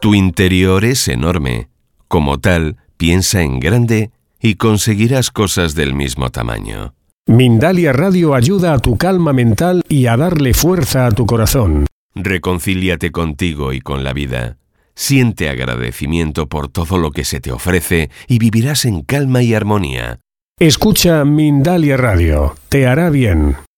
Tu interior es enorme. Como tal, piensa en grande y conseguirás cosas del mismo tamaño. Mindalia Radio ayuda a tu calma mental y a darle fuerza a tu corazón. Reconcíliate contigo y con la vida. Siente agradecimiento por todo lo que se te ofrece y vivirás en calma y armonía. Escucha Mindalia Radio. Te hará bien.